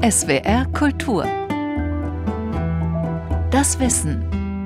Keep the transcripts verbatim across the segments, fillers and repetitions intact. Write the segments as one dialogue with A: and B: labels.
A: S W R Kultur. Das Wissen.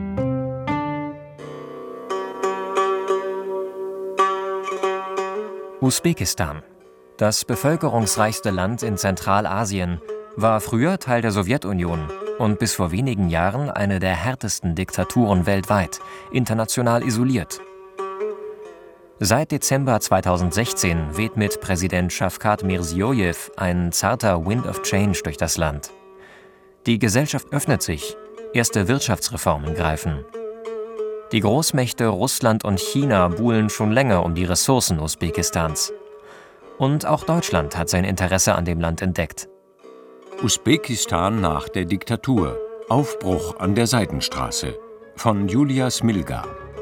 B: Usbekistan, das bevölkerungsreichste Land in Zentralasien, war früher Teil der Sowjetunion und bis vor wenigen Jahren eine der härtesten Diktaturen weltweit, international isoliert. Seit Dezember zweitausendsechzehn weht mit Präsident Shavkat Mirziyoyev ein zarter Wind of Change durch das Land. Die Gesellschaft öffnet sich, erste Wirtschaftsreformen greifen. Die Großmächte Russland und China buhlen schon länger um die Ressourcen Usbekistans. Und auch Deutschland hat sein Interesse an dem Land entdeckt.
C: Usbekistan nach der Diktatur. Aufbruch an der Seidenstraße von Julia Smilga.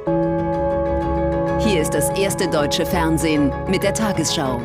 A: Hier ist das erste deutsche Fernsehen mit der Tagesschau.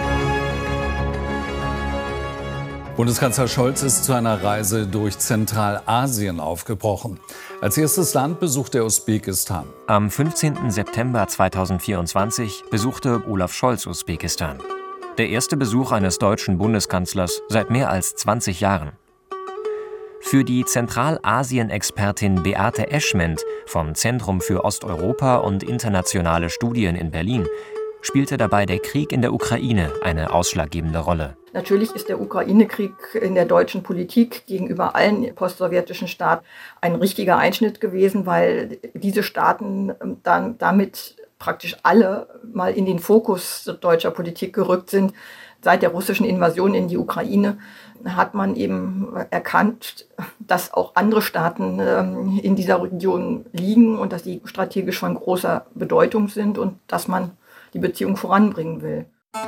D: Bundeskanzler Scholz ist zu einer Reise durch Zentralasien aufgebrochen. Als erstes Land besucht er Usbekistan.
B: Am fünfzehnten September zweitausendvierundzwanzig besuchte Olaf Scholz Usbekistan. Der erste Besuch eines deutschen Bundeskanzlers seit mehr als zwanzig Jahren. Für die Zentralasien-Expertin Beate Eschment vom Zentrum für Osteuropa und internationale Studien in Berlin spielte dabei der Krieg in der Ukraine eine ausschlaggebende Rolle.
E: Natürlich ist der Ukraine-Krieg in der deutschen Politik gegenüber allen postsowjetischen Staaten ein richtiger Einschnitt gewesen, weil diese Staaten dann damit praktisch alle mal in den Fokus deutscher Politik gerückt sind. Seit der russischen Invasion in die Ukraine hat man eben erkannt, dass auch andere Staaten in dieser Region liegen und dass sie strategisch von großer Bedeutung sind und dass man die Beziehung voranbringen will.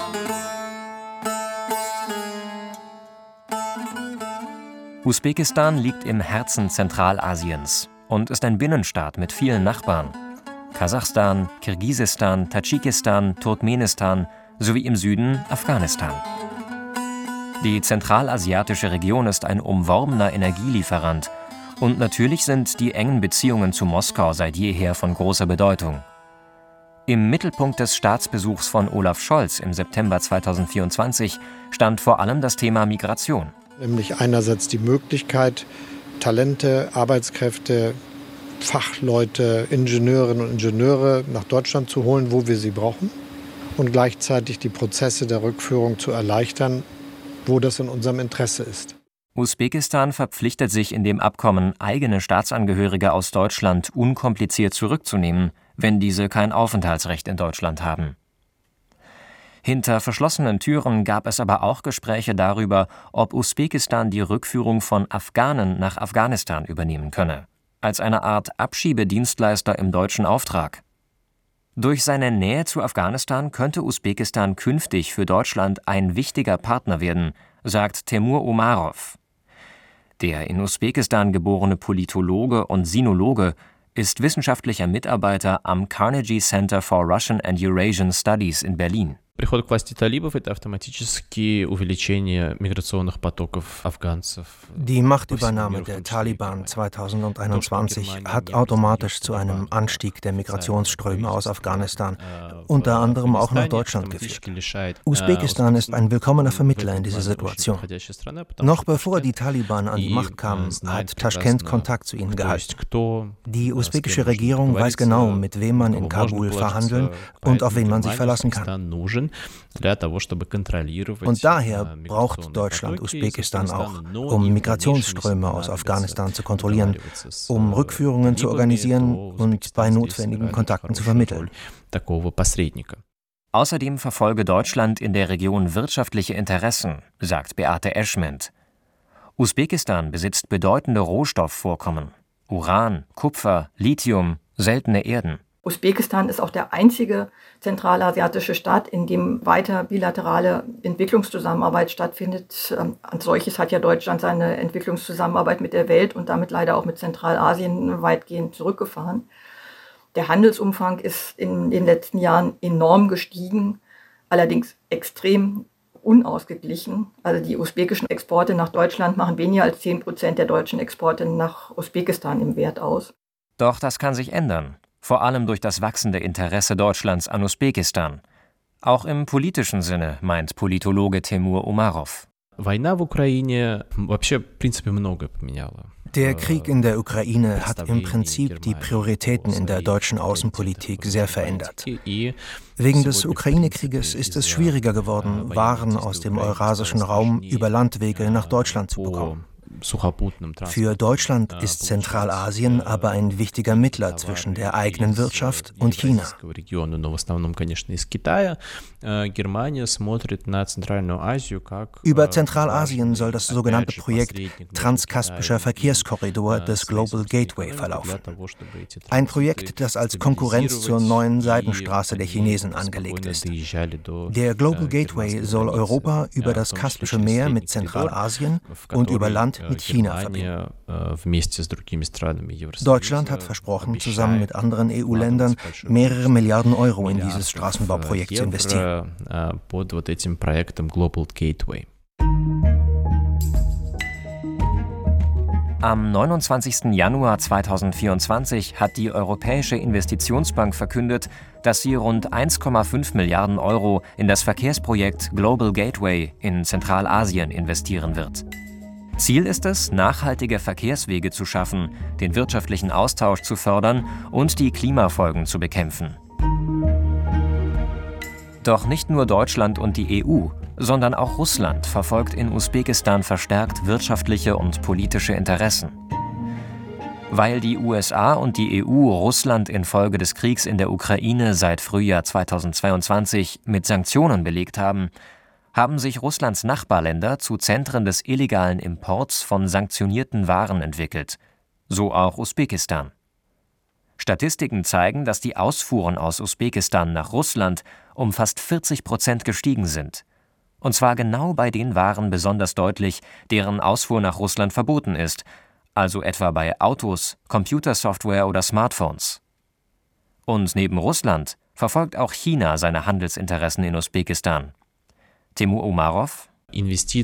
B: Usbekistan liegt im Herzen Zentralasiens und ist ein Binnenstaat mit vielen Nachbarn. Kasachstan, Kirgisistan, Tadschikistan, Turkmenistan sowie im Süden Afghanistan. Die zentralasiatische Region ist ein umworbener Energielieferant und natürlich sind die engen Beziehungen zu Moskau seit jeher von großer Bedeutung. Im Mittelpunkt des Staatsbesuchs von Olaf Scholz im September zweitausendvierundzwanzig stand vor allem das Thema Migration.
F: Nämlich einerseits die Möglichkeit, Talente, Arbeitskräfte, Fachleute, Ingenieurinnen und Ingenieure nach Deutschland zu holen, wo wir sie brauchen. Und gleichzeitig die Prozesse der Rückführung zu erleichtern, wo das in unserem Interesse ist.
B: Usbekistan verpflichtet sich in dem Abkommen, eigene Staatsangehörige aus Deutschland unkompliziert zurückzunehmen, wenn diese kein Aufenthaltsrecht in Deutschland haben. Hinter verschlossenen Türen gab es aber auch Gespräche darüber, ob Usbekistan die Rückführung von Afghanen nach Afghanistan übernehmen könne, als eine Art Abschiebedienstleister im deutschen Auftrag. Durch seine Nähe zu Afghanistan könnte Usbekistan künftig für Deutschland ein wichtiger Partner werden, sagt Temur Umarov. Der in Usbekistan geborene Politologe und Sinologe ist wissenschaftlicher Mitarbeiter am Carnegie Center for Russian and Eurasian Studies in Berlin.
G: Приход к власти талибов – это автоматически увеличение миграционных потоков афганцев.
H: Die Machtübernahme der Taliban zweitausendeinundzwanzig hat automatisch zu einem Anstieg der Migrationsströme aus Afghanistan, unter anderem auch nach Deutschland geführt. Usbekistan ist ein willkommener Vermittler in dieser Situation. Noch bevor die Taliban an die Macht kamen, hat Taschkent Kontakt zu ihnen gehalten. Die usbekische Regierung weiß genau, mit wem man in Kabul verhandeln und auf wen man sich verlassen kann. Und daher braucht Deutschland Usbekistan auch, um Migrationsströme aus Afghanistan zu kontrollieren, um Rückführungen zu organisieren und bei notwendigen Kontakten zu vermitteln.
B: Außerdem verfolge Deutschland in der Region wirtschaftliche Interessen, sagt Beate Eschment. Usbekistan besitzt bedeutende Rohstoffvorkommen: Uran, Kupfer, Lithium, seltene Erden.
E: Usbekistan ist auch der einzige zentralasiatische Staat, in dem weiter bilaterale Entwicklungszusammenarbeit stattfindet. Als solches hat ja Deutschland seine Entwicklungszusammenarbeit mit der Welt und damit leider auch mit Zentralasien weitgehend zurückgefahren. Der Handelsumfang ist in den letzten Jahren enorm gestiegen, allerdings extrem unausgeglichen. Also die usbekischen Exporte nach Deutschland machen weniger als zehn Prozent der deutschen Exporte nach Usbekistan im Wert aus.
B: Doch das kann sich ändern. Vor allem durch das wachsende Interesse Deutschlands an Usbekistan. Auch im politischen Sinne, meint Politologe Temur Umarov.
G: Война в Украине вообще, в принципе, многое поменяла.
H: Der Krieg in der Ukraine hat im Prinzip die Prioritäten in der deutschen Außenpolitik sehr verändert. Wegen des Ukraine-Krieges ist es schwieriger geworden, Waren aus dem eurasischen Raum über Landwege nach Deutschland zu bekommen. Für Deutschland ist Zentralasien aber ein wichtiger Mittler zwischen der eigenen Wirtschaft und China. Über Zentralasien soll das sogenannte Projekt Transkaspischer Verkehrskorridor des Global Gateway verlaufen. Ein Projekt, das als Konkurrenz zur neuen Seidenstraße der Chinesen angelegt ist. Der Global Gateway soll Europa über das Kaspische Meer mit Zentralasien und über Land mit China verbinden. Deutschland hat versprochen, zusammen mit anderen E U-Ländern mehrere Milliarden Euro in dieses Straßenbauprojekt zu investieren.
B: Am neunundzwanzigsten Januar zweitausendvierundzwanzig hat die Europäische Investitionsbank verkündet, dass sie rund eins Komma fünf Milliarden Euro in das Verkehrsprojekt Global Gateway in Zentralasien investieren wird. Ziel ist es, nachhaltige Verkehrswege zu schaffen, den wirtschaftlichen Austausch zu fördern und die Klimafolgen zu bekämpfen. Doch nicht nur Deutschland und die E U, sondern auch Russland verfolgt in Usbekistan verstärkt wirtschaftliche und politische Interessen. Weil die U S A und die E U Russland infolge des Kriegs in der Ukraine seit Frühjahr zweitausendzweiundzwanzig mit Sanktionen belegt haben, haben sich Russlands Nachbarländer zu Zentren des illegalen Imports von sanktionierten Waren entwickelt, so auch Usbekistan. Statistiken zeigen, dass die Ausfuhren aus Usbekistan nach Russland um fast vierzig Prozent gestiegen sind. Und zwar genau bei den Waren besonders deutlich, deren Ausfuhr nach Russland verboten ist, also etwa bei Autos, Computersoftware oder Smartphones. Und neben Russland verfolgt auch China seine Handelsinteressen in Usbekistan. Timur Umarov.
H: Die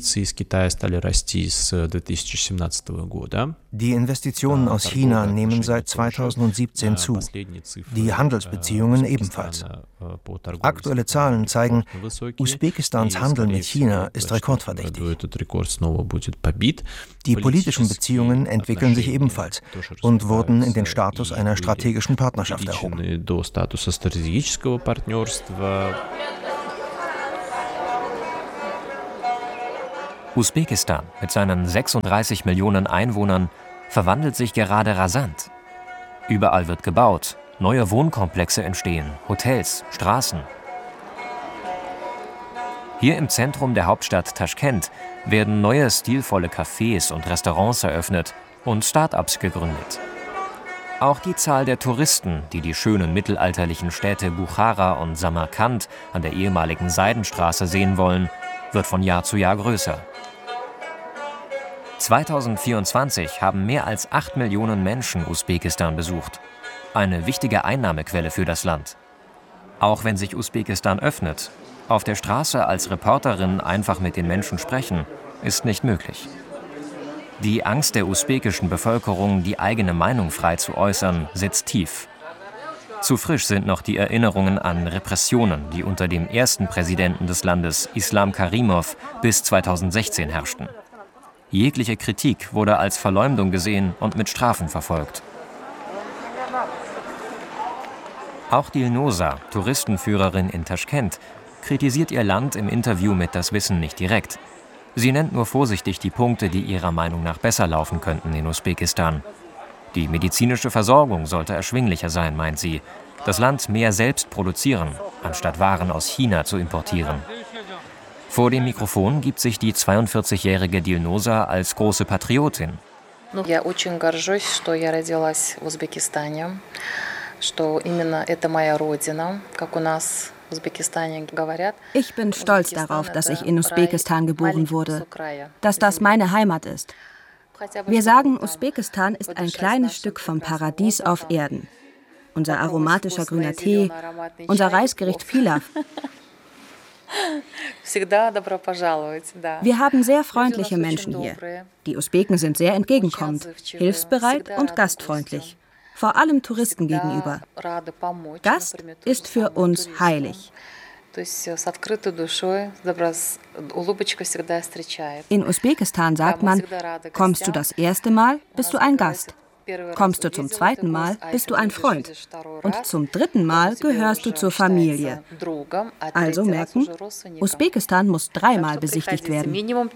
H: Investitionen aus China nehmen seit zweitausendsiebzehn zu, die Handelsbeziehungen ebenfalls. Aktuelle Zahlen zeigen, Usbekistans Handel mit China ist rekordverdächtig. Die politischen Beziehungen entwickeln sich ebenfalls und wurden in den Status einer strategischen Partnerschaft erhoben.
B: Usbekistan mit seinen sechsunddreißig Millionen Einwohnern verwandelt sich gerade rasant. Überall wird gebaut, neue Wohnkomplexe entstehen, Hotels, Straßen. Hier im Zentrum der Hauptstadt Taschkent werden neue stilvolle Cafés und Restaurants eröffnet und Start-ups gegründet. Auch die Zahl der Touristen, die die schönen mittelalterlichen Städte Buchara und Samarkand an der ehemaligen Seidenstraße sehen wollen, wird von Jahr zu Jahr größer. zweitausendvierundzwanzig haben mehr als acht Millionen Menschen Usbekistan besucht. Eine wichtige Einnahmequelle für das Land. Auch wenn sich Usbekistan öffnet, auf der Straße als Reporterin einfach mit den Menschen sprechen, ist nicht möglich. Die Angst der usbekischen Bevölkerung, die eigene Meinung frei zu äußern, sitzt tief. Zu frisch sind noch die Erinnerungen an Repressionen, die unter dem ersten Präsidenten des Landes, Islam Karimov, bis zweitausendsechzehn herrschten. Jegliche Kritik wurde als Verleumdung gesehen und mit Strafen verfolgt. Auch Dilnoza, Touristenführerin in Taschkent, kritisiert ihr Land im Interview mit Das Wissen nicht direkt. Sie nennt nur vorsichtig die Punkte, die ihrer Meinung nach besser laufen könnten in Usbekistan. Die medizinische Versorgung sollte erschwinglicher sein, meint sie. Das Land mehr selbst produzieren, anstatt Waren aus China zu importieren. Vor dem Mikrofon gibt sich die zweiundvierzigjährige Dilnoza als große Patriotin.
I: Я очень горжусь, что я родилась в Узбекистане, что именно это моя родина, как у нас в Usbekistan говорят.
J: Ich bin stolz darauf, dass ich in Usbekistan geboren wurde, dass das meine Heimat ist. Wir sagen, Usbekistan ist ein kleines Stück vom Paradies auf Erden. Unser aromatischer grüner Tee, unser Reisgericht Pilaf. Wir haben sehr freundliche Menschen hier. Die Usbeken sind sehr entgegenkommend, hilfsbereit und gastfreundlich, vor allem Touristen gegenüber. Gast ist für uns heilig. In Usbekistan sagt man, kommst du das erste Mal, bist du ein Gast. Kommst du zum zweiten Mal, bist du ein Freund. Und zum dritten Mal gehörst du zur Familie. Also merken, Usbekistan muss dreimal besichtigt werden.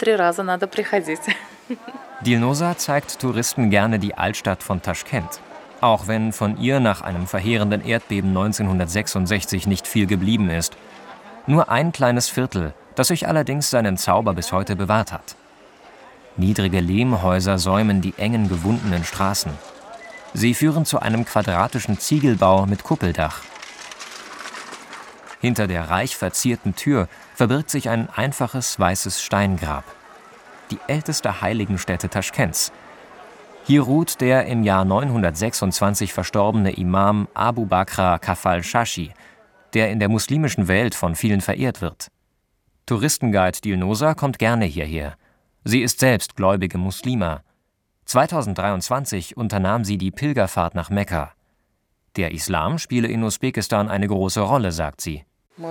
B: Dilnoza zeigt Touristen gerne die Altstadt von Taschkent. Auch wenn von ihr nach einem verheerenden Erdbeben neunzehnhundertsechsundsechzig nicht viel geblieben ist. Nur ein kleines Viertel, das sich allerdings seinen Zauber bis heute bewahrt hat. Niedrige Lehmhäuser säumen die engen, gewundenen Straßen. Sie führen zu einem quadratischen Ziegelbau mit Kuppeldach. Hinter der reich verzierten Tür verbirgt sich ein einfaches weißes Steingrab. Die älteste Heiligenstätte Taschkents. Hier ruht der im Jahr neunhundertsechsundzwanzig verstorbene Imam Abu Bakr Kafal Shashi, der in der muslimischen Welt von vielen verehrt wird. Touristenguide Dilnoza kommt gerne hierher. Sie ist selbst gläubige Muslima. zweitausenddreiundzwanzig unternahm sie die Pilgerfahrt nach Mekka. Der Islam spiele in Usbekistan eine große Rolle, sagt sie.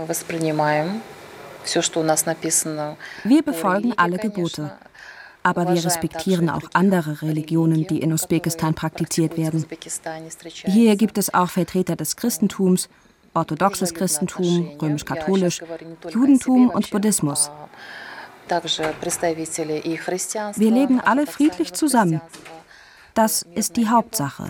J: Wir befolgen alle Gebote. Aber wir respektieren auch andere Religionen, die in Usbekistan praktiziert werden. Hier gibt es auch Vertreter des Christentums, orthodoxes Christentum, römisch-katholisch, Judentum und Buddhismus. Wir leben alle friedlich zusammen. Das ist die Hauptsache.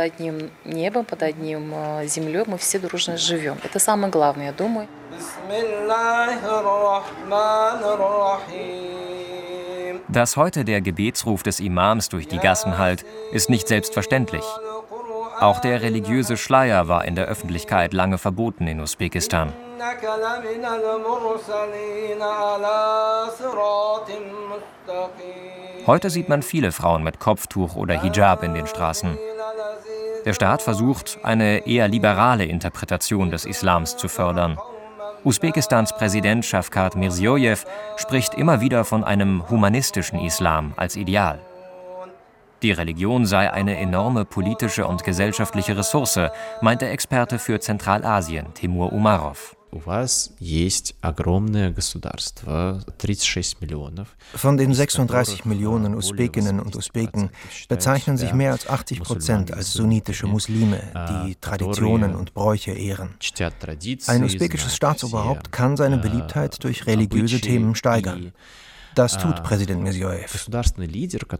B: Dass heute der Gebetsruf des Imams durch die Gassen hallt, ist nicht selbstverständlich. Auch der religiöse Schleier war in der Öffentlichkeit lange verboten in Usbekistan. Heute sieht man viele Frauen mit Kopftuch oder Hijab in den Straßen. Der Staat versucht, eine eher liberale Interpretation des Islams zu fördern. Usbekistans Präsident Shavkat Mirziyoyev spricht immer wieder von einem humanistischen Islam als Ideal. Die Religion sei eine enorme politische und gesellschaftliche Ressource, meint der Experte für Zentralasien, Timur Umarov.
H: Von den sechsunddreißig Millionen Usbekinnen und Usbeken bezeichnen sich mehr als achtzig Prozent als sunnitische Muslime, die Traditionen und Bräuche ehren. Ein usbekisches Staatsoberhaupt kann seine Beliebtheit durch religiöse Themen steigern. Das tut Präsident Mirziyoyev.